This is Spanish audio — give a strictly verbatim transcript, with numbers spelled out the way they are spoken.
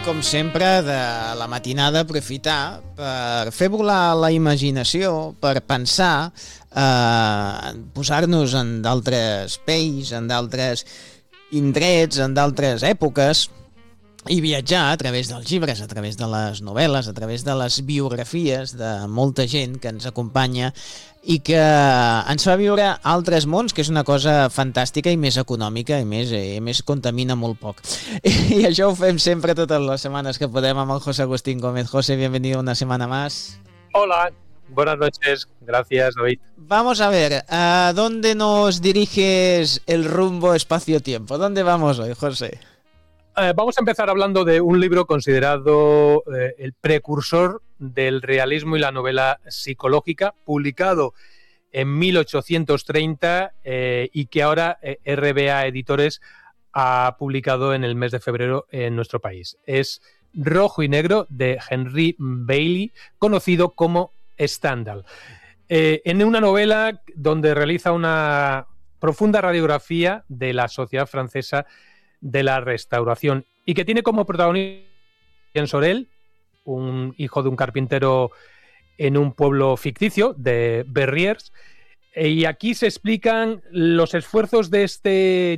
com sempre, de la matinada aprofitar per fer volar la imaginació, per pensar, eh, posar-nos en d'altres pells, en d'altres indrets, en d'altres èpoques, i viatjar a través dels llibres, a través de les novel·les, a través de les biografies de molta gent que ens acompanya i que ens fa viure altres mons, que és una cosa fantàstica i més econòmica i més, i més contamina molt poc. I, I això ho fem sempre totes les setmanes que podem amb el José Agustín Gómez. José, bienvenido una semana más. Hola, buenas noches. Gracias, David. Vamos a ver, ¿a dónde nos diriges el rumbo espacio-tiempo? ¿Dónde vamos hoy, José? Eh, vamos a empezar hablando de un libro considerado eh, el precursor del realismo y la novela psicológica, publicado en mil ochocientos treinta eh, y que ahora eh, R B A Editores ha publicado en el mes de febrero en nuestro país. Es Rojo y Negro, de Henry Bailey, conocido como Stendhal. Eh, en una novela donde realiza una profunda radiografía de la sociedad francesa de la Restauración y que tiene como protagonista Jean Sorel, un hijo de un carpintero en un pueblo ficticio de Verrières, y aquí se explican los esfuerzos de este